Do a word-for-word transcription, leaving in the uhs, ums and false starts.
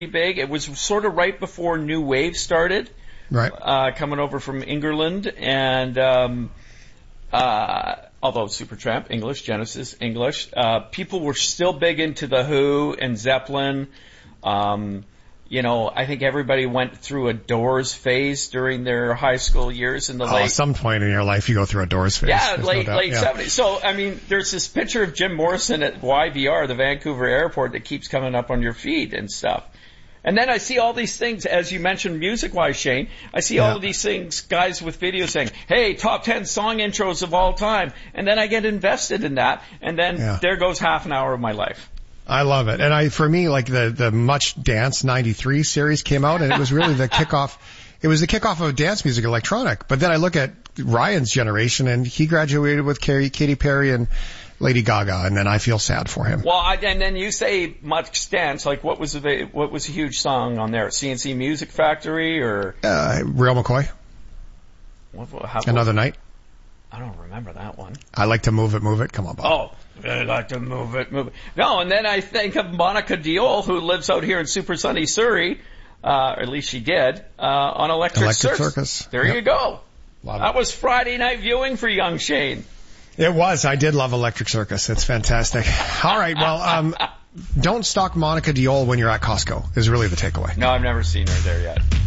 big. It was sort of right before New Wave started. Right. Uh, coming over from England, and um, uh, although Supertramp, English, Genesis, English, uh, people were still big into The Who and Zeppelin. Um, you know, I think everybody went through a Doors phase during their high school years in the oh, late... At some point in your life, you go through a Doors phase. Yeah, There's late no late yeah. seventies. So, I mean, there's this picture of Jim Morrison at Y V R, the Vancouver airport, that keeps coming up on your feed and stuff. And then I see all these things, as you mentioned music-wise, Shane, I see yeah. all of these things, guys with videos saying, hey, top ten song intros of all time. And then I get invested in that, and then yeah. there goes half an hour of my life. I love it. And I, for me, like the, the Much Dance ninety-three series came out, and it was really the kickoff, it was the kickoff of dance music electronic. But then I look at Ryan's generation, and he graduated with Katy Perry and Lady Gaga, and then I feel sad for him. Well, I, and then you say Much Dance, like what was the what was a huge song on there? C N C Music Factory or uh, Real McCoy? What, what, how, Another Night? I don't remember that one. I Like to Move It, Move It. Come on, Bob. Oh, I like to move it, move it. No, and then I think of Monica Diol, who lives out here in Super Sunny Surrey, uh, or at least she did, uh, on Electric, Electric Circus. Circus. There yep. you go. Love that it. was Friday night viewing for young Shane. It was. I did love Electric Circus. It's fantastic. All right. Well, um, don't stalk Monica Diol when you're at Costco is really the takeaway. No, I've never seen her there yet.